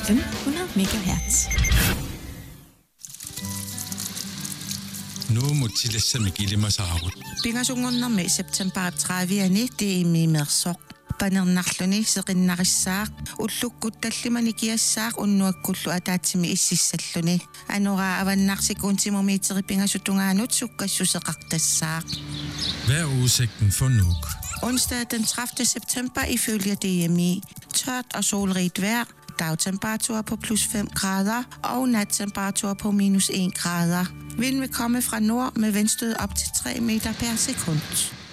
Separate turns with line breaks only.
1500 MHz.
Nu mutilassa kilima saarut.
Pingasungunnermi september 30 tiimi mersoq panernerluni seqinnarissaaq ullukkuttallimani kiassaaq unnuakkullu ataatsimi ississalluni anora avannarsikuntimummiiteri pingasuttungaanut sukkassuseqartassaaq.
Hvad er udsigten for Nuuk?
Onsdag den 30. september ifølge DMI tørt og solrigt vejr. Dagtemperatur på plus 5 grader og nattemperatur på minus 1 grader. Vind vil komme fra nord med vindstød op til 3 meter per sekund.